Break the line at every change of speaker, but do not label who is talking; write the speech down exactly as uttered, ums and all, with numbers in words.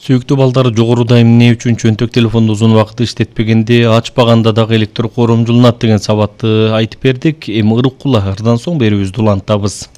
Сүйүктүү балдар, жогоруда эмне үчүн чөнтөк телефонду узун убакыт иштетпегенде ачпаганда дагы электр коромжуланат деген сабатты айтып бердик. Эми ырыккулардан соң берүүбүздү улантабыз.